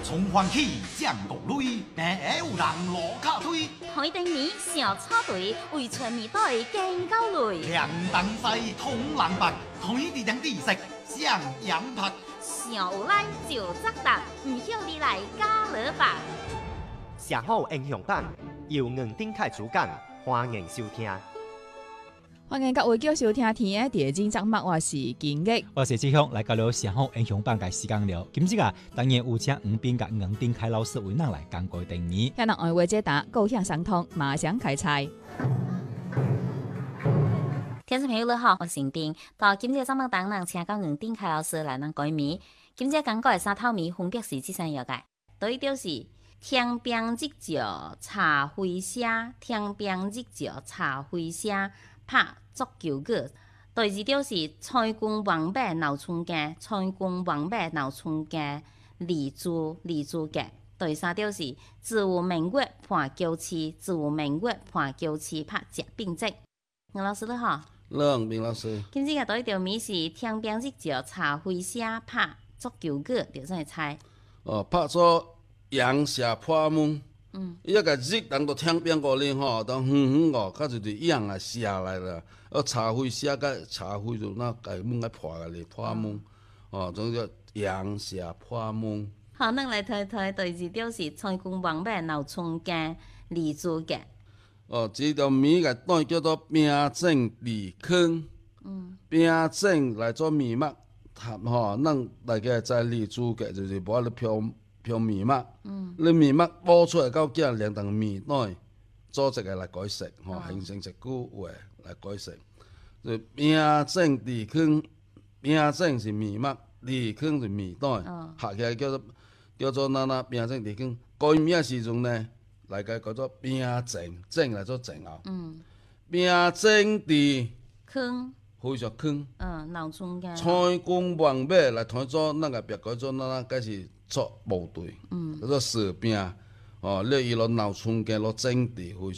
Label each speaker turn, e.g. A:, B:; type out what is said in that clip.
A: 從環起降到累，但有人落卡推。
B: 海頂面小插隊，為全面隊更高累。
A: 亮燈西通冷白，推啲人啲食上羊拍。
B: 小有來就責答，唔曉你來加勒吧。
C: 寫好英雄版，由吳丁凱主講，歡迎收聽。
D: 歡迎各位繼續收聽天嘅第二節目，我是金玉，
E: 我是志雄，來交流寫好英雄版嘅時間了。今日啊，當然有請吳斌甲吳丁凱老師為咱來講過定義。
D: 向人愛話解答，高興相通，馬上開賽。
B: 聽眾朋友你好，我是吳斌。到今日節目當中，請到吳丁凱老師來咱改名。今日講過嘅三套名分別是這三樣嘅，第一條是天邊日照茶灰色，天邊日照茶灰色。拍足球歌，第二條是蔡公王八鬧春家，蔡公王八鬧春家，李珠格。第三條是子午明月伴嬌妻，子午明月伴嬌妻，拍接並跡。吳老師你好，
F: 吳老師。
B: 今次嘅第一條名是天邊日照茶灰色，拍足球歌，條真係猜。
F: 拍咗陽射破門。伊個日人到天邊個咧吼，當遠遠個，較就是陽啊射來啦。茶灰射個茶灰就那個門個破個咧破門，總叫陽射破門。
B: 好，咱來睇睇第二條是蔡公王八鬧春家，李珠格。
F: 這條名個當叫做平井離坑。平井來做密碼，咱大家在李珠格就是無咧標密碼。你密碼報出來到囝連同密內組織個來改寫，形成一句話來改寫。就平井離坑，平井是密碼，離坑是密內，合起來叫做那平井離坑。改名時陣呢，來個叫做平井，井來做井後。平井離
B: 坑，
F: 非常坑。
B: 鬧春家。
F: 蔡公王八來推做那個別改做那個是。做部隊，叫做士兵，你伊落鬧春家落整地，非